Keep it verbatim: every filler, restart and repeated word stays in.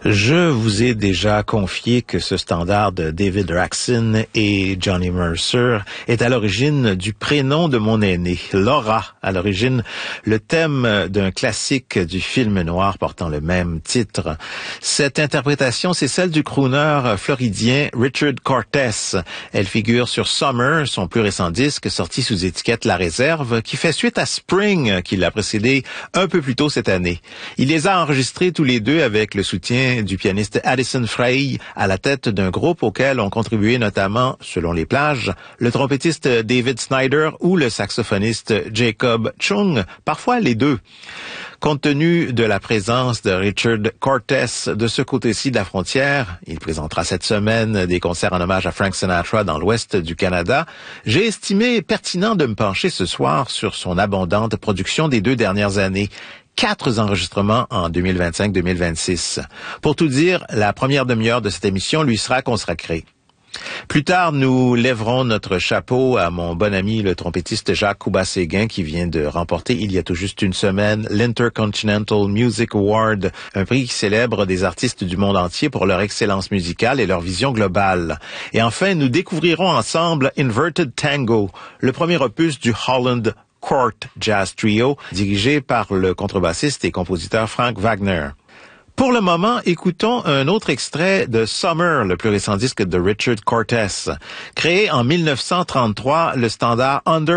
Je vous ai déjà confié que ce standard de David Raksin et Johnny Mercer est à l'origine du prénom de mon aîné, Laura. À l'origine, le thème d'un classique du film noir portant le même titre. Cette interprétation, c'est celle du crooner floridien Richard Cortés. Elle figure sur Summer, son plus récent disque sorti sous étiquette La Réserve, qui fait suite à Spring, qui l'a précédé un peu plus tôt cette année. Il les a enregistrés tous les deux avec le soutien du pianiste Addison Frey à la tête d'un groupe auquel ont contribué notamment, selon les plages, le trompettiste David Snyder ou le saxophoniste Jacob Chung, parfois les deux. Compte tenu de la présence de Richard Cortés de ce côté-ci de la frontière, il présentera cette semaine des concerts en hommage à Frank Sinatra dans l'ouest du Canada, j'ai estimé pertinent de me pencher ce soir sur son abondante production des deux dernières années. Quatre enregistrements en deux mille vingt-cinq deux mille vingt-six. Pour tout dire, la première demi-heure de cette émission lui sera consacrée. Plus tard, nous lèverons notre chapeau à mon bon ami le trompettiste Jacques Coubas-Séguin qui vient de remporter il y a tout juste une semaine l'Intercontinental Music Award, un prix qui célèbre des artistes du monde entier pour leur excellence musicale et leur vision globale. Et enfin, nous découvrirons ensemble Inverted Tango, le premier opus du Holland Court Jazz Trio, dirigé par le contrebassiste et compositeur Frank Wagner. Pour le moment, écoutons un autre extrait de Summer, le plus récent disque de Richard Cortés. Créé en mille neuf cent trente-trois, le standard Under